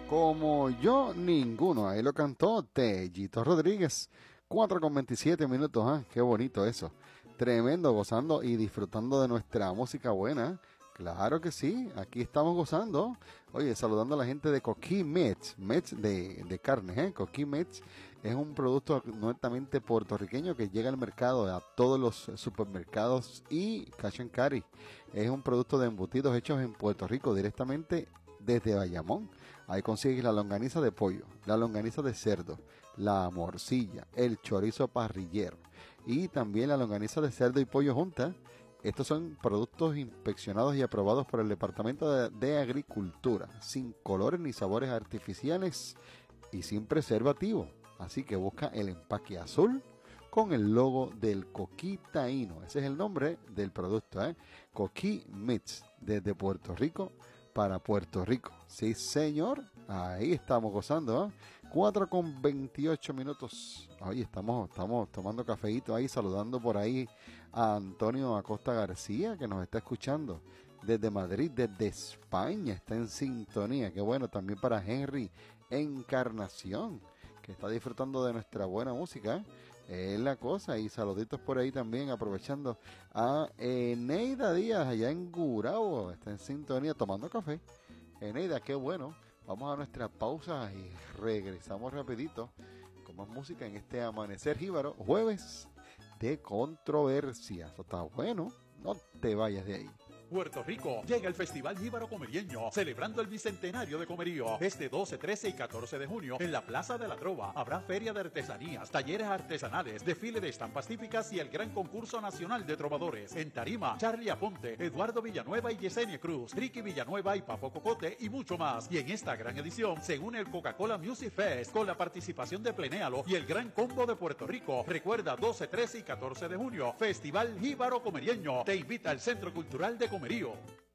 Como yo, ninguno. Ahí lo cantó Tellito Rodríguez. 4:27 minutos, ¿ah? Qué bonito eso. Tremendo, gozando y disfrutando de nuestra música buena. Claro que sí, aquí estamos gozando. Oye, saludando a la gente de Coquí Meats, Meats de carne, ¿eh? Coquí Meats es un producto netamente puertorriqueño que llega al mercado, a todos los supermercados y cash and carry. Es un producto de embutidos hechos en Puerto Rico directamente desde Bayamón. Ahí consigues la longaniza de pollo, la longaniza de cerdo, la morcilla, el chorizo parrillero y también la longaniza de cerdo y pollo junta. Estos son productos inspeccionados y aprobados por el Departamento de Agricultura, sin colores ni sabores artificiales y sin preservativo. Así que busca el empaque azul con el logo del Coquí Taíno. Ese es el nombre del producto, ¿eh? Coquí Meats, desde Puerto Rico para Puerto Rico. Sí, señor. Ahí estamos gozando, ¿eh? 4:28 minutos. Oye, estamos tomando cafeíto ahí, saludando por ahí a Antonio Acosta García, que nos está escuchando desde Madrid, desde España. Está en sintonía. Qué bueno. También para Henry Encarnación, que está disfrutando de nuestra buena música. Es la cosa. Y saluditos por ahí también, aprovechando a Eneida Díaz, allá en Gurabo. Está en sintonía tomando café. Eneida, qué bueno. Vamos a nuestra pausa y regresamos rapidito con más música en este Amanecer Jíbaro, jueves de controversia. Eso está bueno. No te vayas de ahí. Puerto Rico, llega el Festival Jíbaro Comerieño, celebrando el bicentenario de Comerío. Este 12, 13 y 14 de junio, en la Plaza de la Trova, habrá feria de artesanías, talleres artesanales, desfile de estampas típicas y el gran concurso nacional de trovadores. En tarima, Charlie Aponte, Eduardo Villanueva y Yesenia Cruz, Ricky Villanueva y Papo Cocote y mucho más. Y en esta gran edición se une el Coca-Cola Music Fest con la participación de Plenéalo y el Gran Combo de Puerto Rico. Recuerda, 12, 13 y 14 de junio, Festival Jíbaro Comerieño. Te invita al Centro Cultural de Comerío.